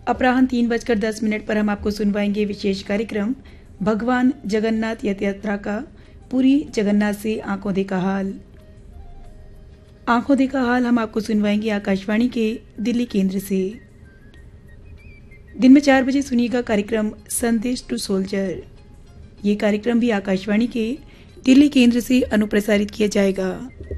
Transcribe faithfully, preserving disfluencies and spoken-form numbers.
अपराह्न तीन बजकर दस मिनट पर हम आपको सुनवाएंगे विशेष कार्यक्रम भगवान जगन्नाथ रथ यात्रा का पूरी जगन्नाथ से आंखों देखा हाल। आंखों देखा हाल हम आपको सुनवाएंगे आकाशवाणी के दिल्ली केंद्र से। दिन में चार बजे सुनिएगा कार्यक्रम संदेश टू सोल्जर। ये कार्यक्रम भी आकाशवाणी के दिल्ली केंद्र से अनुप्रसारित किया जाएगा।